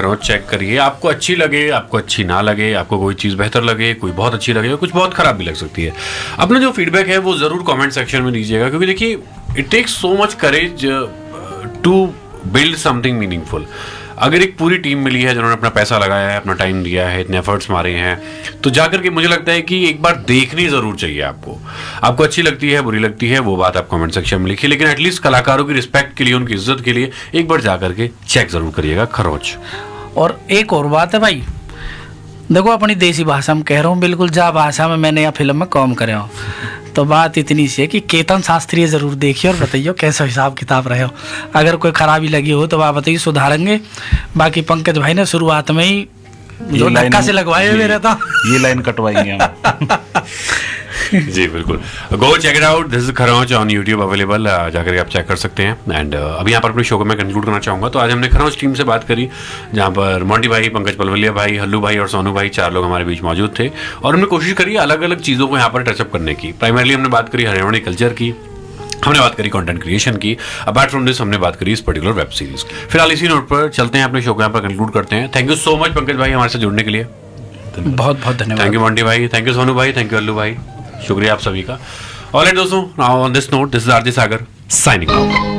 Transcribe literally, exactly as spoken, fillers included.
खरोंच चेक करिए, आपको अच्छी लगे, आपको अच्छी ना लगे, आपको कोई चीज़ बेहतर लगे, कोई बहुत अच्छी लगे, कुछ बहुत ख़राब भी लग सकती है। अपना जो फीडबैक है वो ज़रूर कमेंट सेक्शन में दीजिएगा, क्योंकि देखिए it takes so much courage to build something meaningful. अगर एक पूरी टीम मिली है जिन्होंने अपना पैसा लगाया है, अपना टाइम दिया है, इतने एफर्ट्स मारे हैं, तो जाकर के मुझे लगता है कि एक बार देखनी ज़रूर चाहिए आपको। आपको अच्छी लगती है, बुरी लगती है, वो बात आप कमेंट सेक्शन में लिखिए, लेकिन एटलीस्ट कलाकारों की रिस्पेक्ट के लिए, उनकी इज्जत के लिए एक बार जाकर के चेक ज़रूर करिएगा खरोच। और एक और बात है भाई, देखो अपनी देसी भाषा में कह रहा हूँ, बिल्कुल जा भाषा में मैंने या फिल्म में काम करे हो, तो बात इतनी सी है कि केतन शास्त्री जरूर देखिए और बताइए कैसा हिसाब किताब रहे हो। अगर कोई खराबी लगी हो तो आप बताइए, सुधारेंगे। बाकी पंकज भाई ने शुरुआत में ही जो धक्का से लगवाए हुए रहता, ये लाइन कटवाएंगे हम। जी बिल्कुल, go check it out, this is खरोंच ऑन यूट्यूब अवेलेबल, जाकर आप चेक कर सकते हैं। एंड uh, अभी यहाँ पर अपने शो को मैं कंक्लूड करना चाहूँगा। तो आज हमने खरोंच टीम से बात करी, जहाँ पर मोंटी भाई, पंकज पलवलिया भाई, हल्लू भाई और सोनू भाई, चार लोग हमारे बीच मौजूद थे, और हमने कोशिश करी अलग अलग चीज़ों को यहाँ पर टचअप करने की। प्राइमरली हमने बात करी हरियाणवी कल्चर की, हमने बात करी कंटेंट क्रिएशन की, अपार्ट फ्रॉम दिस हमने बात करी इस पर्टिकुलर वेब सीरीज की। फिलहाल इसी नोट पर चलते हैं, अपने शो को यहाँ पर कंक्लूड करते हैं। Thank you so much Pankaj भाई हमारे साथ जुड़ने के लिए, बहुत बहुत धन्यवाद। थैंक यू मोंटी भाई, थैंक यू सोनू भाई, थैंक यू हल्लू भाई, शुक्रिया आप सभी का। ऑलराइट दोस्तों, now on this note, this is RJ Sagar signing off.